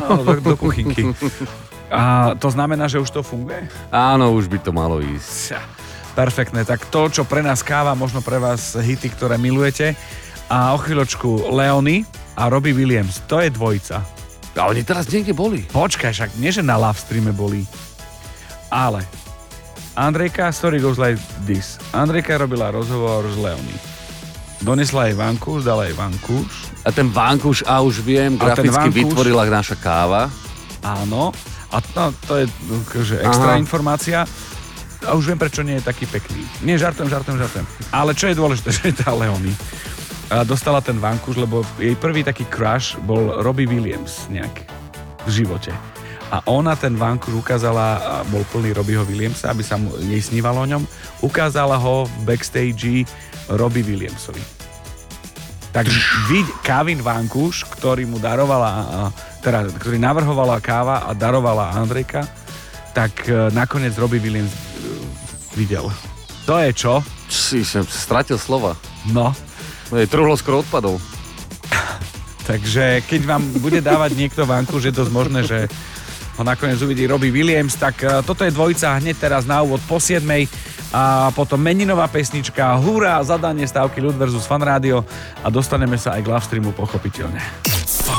do kuchynky. A to znamená, že už to funguje? Áno, už by to malo ísť. Perfektné, tak to, čo pre nás káva, možno pre vás hity, ktoré milujete. A o chvíľočku Leony a Robbie Williams, to je dvojica. A oni teraz niekde boli. Počkaj, však nie, že na Love Streame boli. Ale Andrejka, story goes like this. Andrejka robila rozhovor s Leony. Donesla jej vankúš, dala jej vankúš. A ten vankúš, už viem, graficky vytvorila naša káva. Áno, a to je extra informácia. A už viem, prečo nie je taký pekný. Nie, žartujem. Ale čo je dôležité, že tá Leony dostala ten vankúš, lebo jej prvý taký crush bol Robbie Williams nejak v živote. A ona ten vankúš ukázala, bol plný Robbieho Williamsa, aby sa jej snívalo o ňom, ukázala ho v backstage Robbie Williamsovi. Tak kávin vankúš, ktorý mu darovala, ktorý navrhovala káva a darovala Andrejka, tak nakoniec Robbie Williams videl. To je čo? Si som stratil slova. No. Trhlo skoro odpadol. Takže keď vám bude dávať niekto vankúš, je dosť možné, že ho nakoniec uvidí Robbie Williams, tak toto je dvojica hneď teraz na úvod po 7:00 a potom meninová pesnička, hurá, zadanie stávky Ľud versus Fan Rádio a dostaneme sa aj k live streamu pochopiteľne.